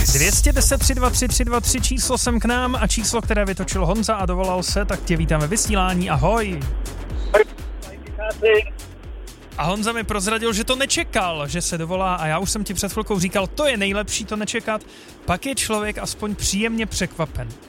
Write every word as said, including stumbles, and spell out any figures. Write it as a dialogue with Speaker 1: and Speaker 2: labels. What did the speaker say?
Speaker 1: dvě stě deset tři dva tři tři dva tři číslo sem k nám a číslo, které vytočil Honza a dovolal se, tak tě vítáme vysílání. Ahoj. A Honza mi prozradil, že to nečekal, že se dovolá a já už jsem ti před chvilkou říkal, to je nejlepší to nečekat, pak je člověk aspoň příjemně překvapen.